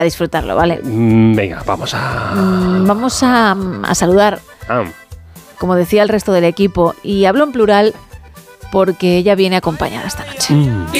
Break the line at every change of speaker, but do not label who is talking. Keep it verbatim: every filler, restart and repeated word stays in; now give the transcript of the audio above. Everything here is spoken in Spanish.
a disfrutarlo, ¿vale?
Mm, venga, vamos a...
Mm, vamos a, a saludar,
Ah,
como decía el resto del equipo, y hablo en plural porque ella viene acompañada esta noche.
mm.